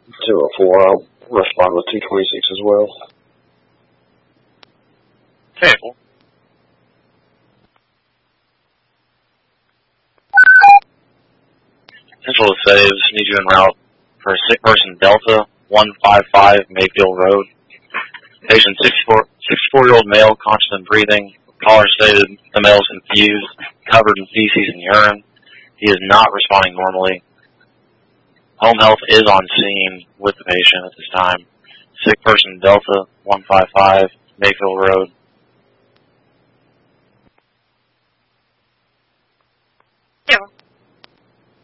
204, I'll respond with 226 as well. Table. Central to saves, need you en route for a sick person Delta, 155 Mayfield Road. Patient 64-year-old male, conscious and breathing. Caller stated the male is confused, covered in feces and urine. He is not responding normally. Home health is on scene with the patient at this time. Sick person Delta, 155 Mayfield Road.